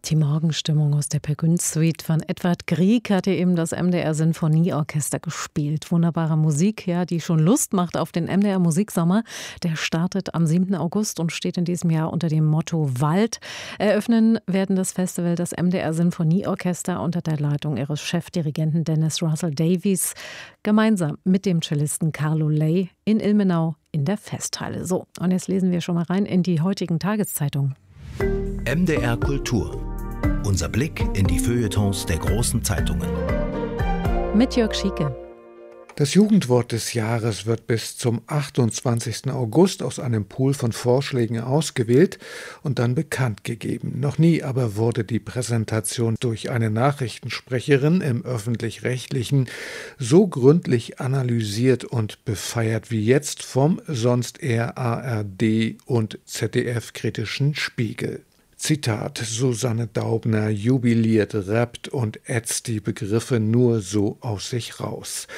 Die Morgenstimmung aus der Per Günd Suite von Edvard Grieg hatte eben das MDR Sinfonieorchester gespielt. Wunderbare Musik, ja, die schon Lust macht auf den MDR Musiksommer. Der startet am 7. August und steht in diesem Jahr unter dem Motto Wald. Eröffnen werden das Festival das MDR Sinfonieorchester unter der Leitung ihres Chefdirigenten Dennis Russell Davies gemeinsam mit dem Cellisten Carlo Ley in Ilmenau in der Festhalle. So, und jetzt lesen wir schon mal rein in die heutigen Tageszeitungen. MDR Kultur. Unser Blick in die Feuilletons der großen Zeitungen. Mit Jörg Schieke. Das Jugendwort des Jahres wird bis zum 28. August aus einem Pool von Vorschlägen ausgewählt und dann bekannt gegeben. Noch nie aber wurde die Präsentation durch eine Nachrichtensprecherin im Öffentlich-Rechtlichen so gründlich analysiert und befeiert wie jetzt vom sonst eher ARD- und ZDF-kritischen Spiegel. Zitat: Susanne Daubner jubiliert, rappt und ätzt die Begriffe nur so aus sich raus.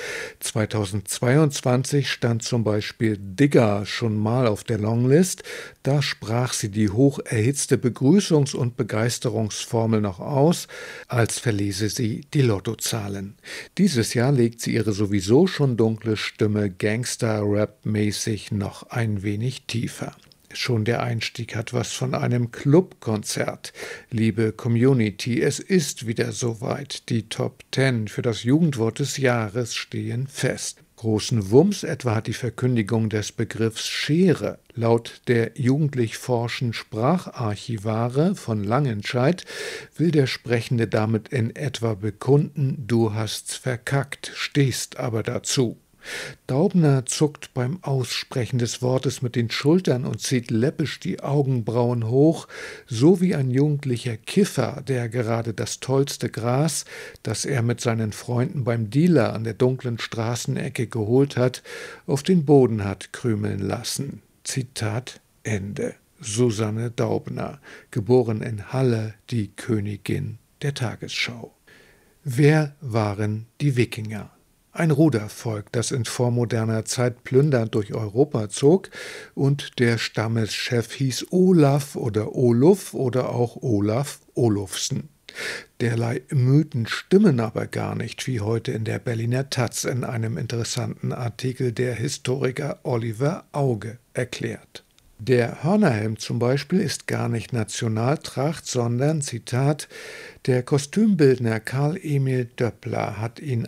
2022 stand zum Beispiel Digger schon mal auf der Longlist. Da sprach sie die hoch erhitzte Begrüßungs- und Begeisterungsformel noch aus, als verlese sie die Lottozahlen. Dieses Jahr legt sie ihre sowieso schon dunkle Stimme Gangster-Rap-mäßig noch ein wenig tiefer. Schon der Einstieg hat was von einem Clubkonzert. Liebe Community, es ist wieder soweit. Die Top 10 für das Jugendwort des Jahres stehen fest. Großen Wumms etwa hat die Verkündigung des Begriffs Schere. Laut der jugendlich forschen Spracharchivare von Langenscheidt will der Sprechende damit in etwa bekunden: Du hast's verkackt, stehst aber dazu. Daubner zuckt beim Aussprechen des Wortes mit den Schultern und zieht läppisch die Augenbrauen hoch, so wie ein jugendlicher Kiffer, der gerade das tollste Gras, das er mit seinen Freunden beim Dealer an der dunklen Straßenecke geholt hat, auf den Boden hat krümeln lassen. Zitat Ende. Susanne Daubner, geboren in Halle, die Königin der Tagesschau. Wer waren die Wikinger? Ein Rudervolk, das in vormoderner Zeit plündernd durch Europa zog, und der Stammeschef hieß Olaf oder Oluf oder auch Olaf Olufsen. Derlei Mythen stimmen aber gar nicht, wie heute in der Berliner Taz in einem interessanten Artikel der Historiker Oliver Auge erklärt. Der Hörnerhelm zum Beispiel ist gar nicht Nationaltracht, sondern, Zitat, der Kostümbildner Karl Emil Döppler hat ihn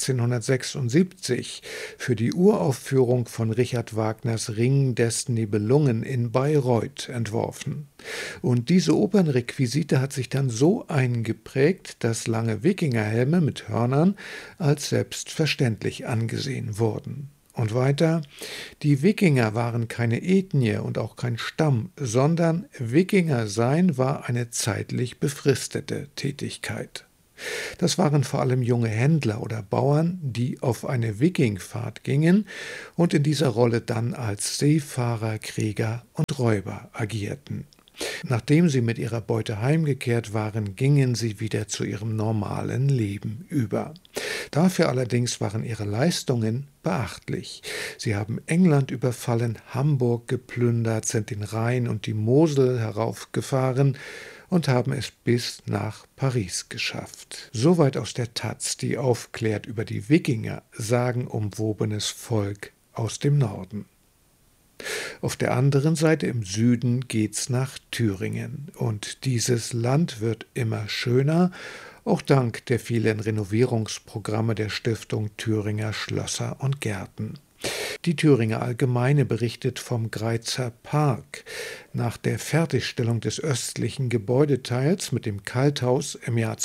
1876 für die Uraufführung von Richard Wagners Ring des Nibelungen in Bayreuth entworfen. Und diese Opernrequisite hat sich dann so eingeprägt, dass lange Wikingerhelme mit Hörnern als selbstverständlich angesehen wurden. Und weiter: Die Wikinger waren keine Ethnie und auch kein Stamm, sondern Wikinger sein war eine zeitlich befristete Tätigkeit. Das waren vor allem junge Händler oder Bauern, die auf eine Wikingfahrt gingen und in dieser Rolle dann als Seefahrer, Krieger und Räuber agierten. Nachdem sie mit ihrer Beute heimgekehrt waren, gingen sie wieder zu ihrem normalen Leben über. Dafür allerdings waren ihre Leistungen beachtlich. Sie haben England überfallen, Hamburg geplündert, sind den Rhein und die Mosel heraufgefahren und haben es bis nach Paris geschafft. Soweit aus der Taz, die aufklärt über die Wikinger, sagenumwobenes Volk aus dem Norden. Auf der anderen Seite im Süden geht's nach Thüringen. Und dieses Land wird immer schöner, auch dank der vielen Renovierungsprogramme der Stiftung Thüringer Schlösser und Gärten. Die Thüringer Allgemeine berichtet vom Greizer Park. Nach der Fertigstellung des östlichen Gebäudeteils mit dem Kalthaus im Jahr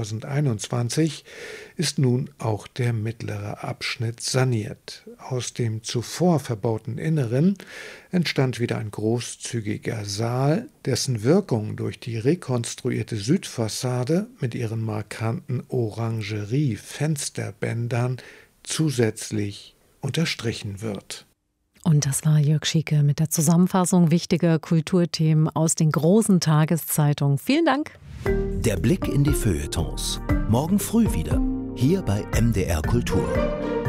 2021 ist nun auch der mittlere Abschnitt saniert. Aus dem zuvor verbauten Inneren entstand wieder ein großzügiger Saal, dessen Wirkung durch die rekonstruierte Südfassade mit ihren markanten Orangerie-Fensterbändern zusätzlich unterstrichen wird. Und das war Jörg Schieke mit der Zusammenfassung wichtiger Kulturthemen aus den großen Tageszeitungen. Vielen Dank. Der Blick in die Feuilletons. Morgen früh wieder, hier bei MDR Kultur.